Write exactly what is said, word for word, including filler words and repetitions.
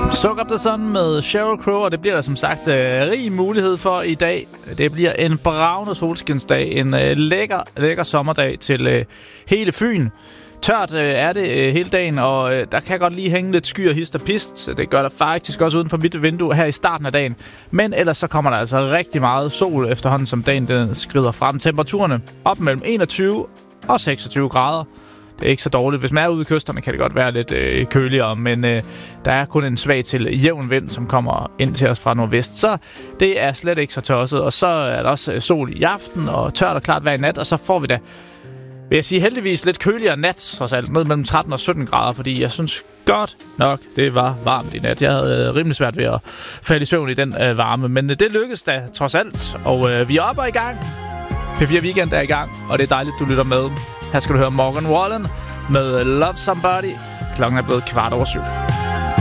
Soak Up The Sun med Sheryl Crow, og det bliver der som sagt uh, rig mulighed for i dag. Det bliver en bravende solskinsdag, en uh, lækker, lækker sommerdag til uh, hele Fyn. Tørt uh, er det uh, hele dagen, og uh, der kan godt lige hænge lidt skyer, hist og pist. Det gør der faktisk også uden for mit vindue her i starten af dagen. Men ellers så kommer der altså rigtig meget sol efterhånden, som dagen den skrider frem. Temperaturerne op mellem enogtyve og seksogtyve grader. Det er ikke så dårligt. Hvis man er ude i kysterne, kan det godt være lidt øh, køligere, men øh, der er kun en svag til jævn vind, som kommer ind til os fra nordvest. Så det er slet ikke så tosset. Og så er der også sol i aften, og tørt og klart hver nat, og så får vi da, vil jeg sige, heldigvis lidt køligere nat, trods alt ned mellem tretten og sytten grader, fordi jeg synes godt nok, det var varmt i nat. Jeg havde øh, rimelig svært ved at falde i søvn i den øh, varme, men øh, det lykkedes da trods alt, og øh, vi er oppe og i gang. P fire Weekend er i gang, og det er dejligt, du lytter med. Her skal du høre Morgan Wallen med Love Somebody. Klokken er blevet kvart over syv.